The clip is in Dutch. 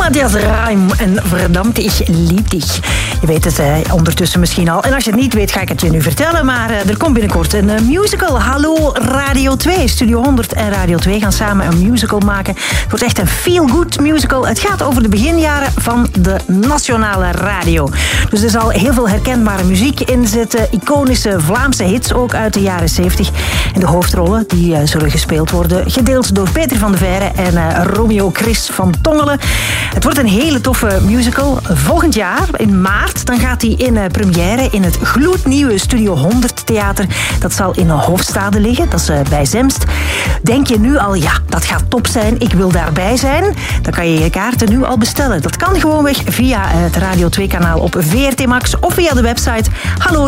Matthias Reim en Verdammt, ich lieb dich. Je weet het ondertussen misschien al. En als je het niet weet, ga ik het je nu vertellen. Maar er komt binnenkort een musical. Hallo Radio 2. Studio 100 en Radio 2 gaan samen een musical maken. Het wordt echt een feel-good musical. Het gaat over de beginjaren van de nationale radio. Dus er zal heel veel herkenbare muziek in zitten. Iconische Vlaamse hits ook uit de jaren 70. En de hoofdrollen die zullen gespeeld worden. Gedeeld door Peter van de Veire en Romeo Chris van Tongelen. Het wordt een hele toffe musical. Volgend jaar, in maart, dan gaat hij in première in het gloednieuwe Studio 100 Theater. Dat zal in Hofstade liggen, dat is bij Zemst. Denk je nu al, ja, dat gaat top zijn, ik wil daarbij zijn? Dan kan je je kaarten nu al bestellen. Dat kan gewoonweg via het Radio 2-kanaal op VRT Max of via de website hallo